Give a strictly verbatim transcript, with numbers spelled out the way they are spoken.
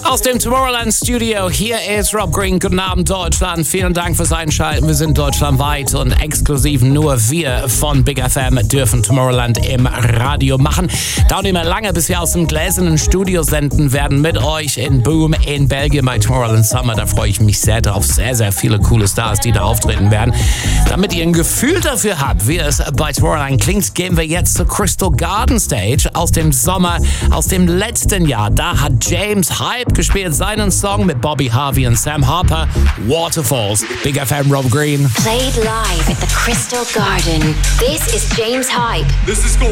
Aus dem Tomorrowland Studio, hier ist Rob Green. Guten Abend, Deutschland. Vielen Dank fürs Einschalten. Wir sind deutschlandweit und exklusiv nur wir von Big F M dürfen Tomorrowland im Radio machen. Dauert nicht mehr lange, bis wir aus dem gläsernen Studio senden werden mit euch in Boom in Belgien bei Tomorrowland Summer. Da freue ich mich sehr drauf. Sehr, sehr viele coole Stars, die da auftreten werden. Damit ihr ein Gefühl dafür habt, wie es bei Tomorrowland klingt, gehen wir jetzt zur Crystal Garden Stage aus dem Sommer, aus dem letzten Jahr. Da hat James Hype gespielt, seinen Song mit Bobby Harvey und Sam Harper, Waterfalls. Big F M, Rob Green. Played live at the Crystal Garden. This is James Hype. This is